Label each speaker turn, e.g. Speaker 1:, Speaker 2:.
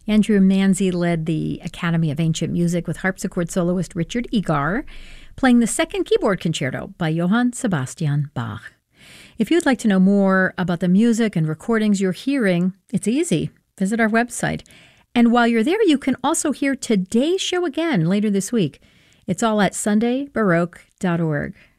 Speaker 1: Andrew Manzi led the Academy of Ancient Music with harpsichord soloist Richard Egar, playing the second keyboard concerto by Johann Sebastian Bach. If you'd like to know more about the music and recordings you're hearing, it's easy. Visit our website. And while you're there, you can also hear today's show again later this week. It's all at sundaybaroque.org.